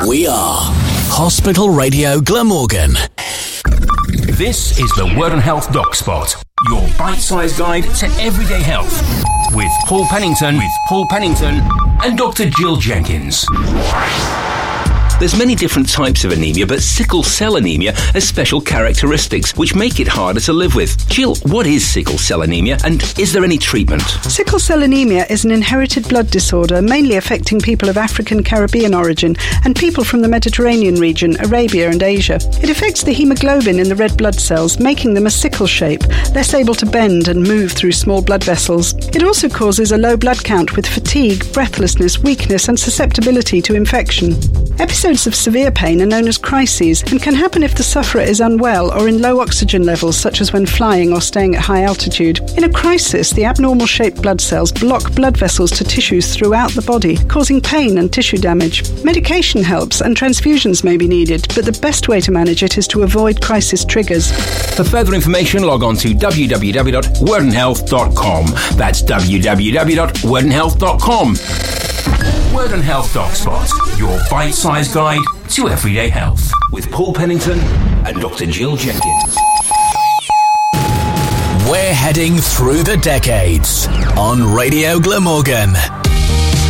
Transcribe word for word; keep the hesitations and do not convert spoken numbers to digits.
We are Hospital Radio Glamorgan. This is the Word on Health Doc Spot, your bite-sized guide to everyday health, with Paul Pennington, with Paul Pennington, and Doctor Jill Jenkins. There's many different types of anemia, but sickle cell anemia has special characteristics which make it harder to live with. Jill, what is sickle cell anemia, and is there any treatment? Sickle cell anemia is an inherited blood disorder mainly affecting people of African Caribbean origin and people from the Mediterranean region, Arabia and Asia. It affects the hemoglobin in the red blood cells, making them a sickle shape, less able to bend and move through small blood vessels. It also causes a low blood count with fatigue, breathlessness, weakness and susceptibility to infection. Episodes of severe pain are known as crises and can happen if the sufferer is unwell or in low oxygen levels, such as when flying or staying at high altitude. In a crisis, the abnormal shaped blood cells block blood vessels to tissues throughout the body, causing pain and tissue damage. Medication helps and transfusions may be needed, but the best way to manage it is to avoid crisis triggers. For further information, log on to w w w dot word and health dot com. That's w w w dot word and health dot com. Word on Health Doc Spot, your bite-sized guide to everyday health, with Paul Pennington and Doctor Jill Jenkins. We're heading through the decades on Radio Glamorgan.